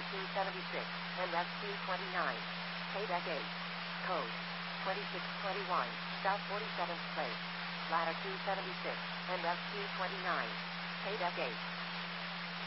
latitude 76, MSQ 29. Quebec 8. Code 2621, South 47th place. Latitude 76, MSQ 29. Quebec 8.